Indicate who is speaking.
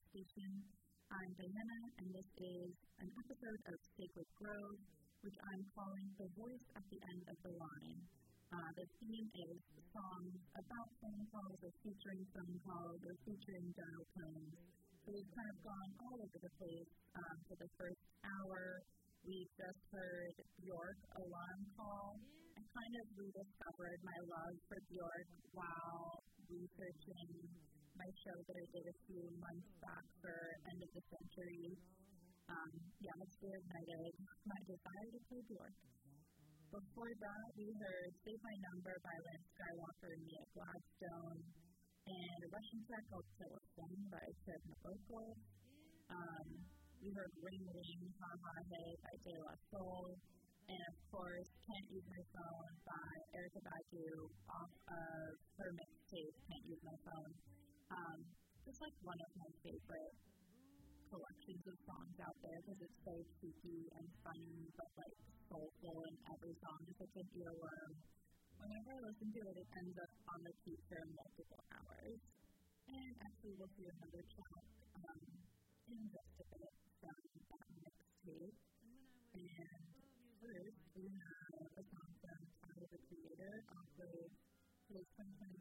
Speaker 1: Station. I'm Diana, and this is an episode of Sacred Grove, which I'm calling The Voice at the End of the Line. The theme is songs about phone calls or featuring phone calls or featuring dial tones. So we've kind of gone all over the place. For the first hour, we just heard Bjork Alarm Call. I kind of rediscovered my love for Bjork while researching my show that I did a few months back for End of the Century. It's reignited my desire to play Bjork. Before that, we heard Save My Number by Lance Skywalker and Mia Gladstone, and a Russian track called Telephone by Ted Nabokov. We heard Ring Ring, Ha Ha Hey by De La Soul, and of course, Can't Use My Phone by Erykah Badu off of her mixtape, Can't Use My Phone. Just like one of my favorite collections of songs out there because it's so cheeky and funny, but like soulful, and every song is such an earworm. Whenever I listen to it, it ends up on repeat for multiple hours. And actually, we'll see another track in just a bit from that mixtape. And first, we have a song from Tyler, the Creator, off of his 2021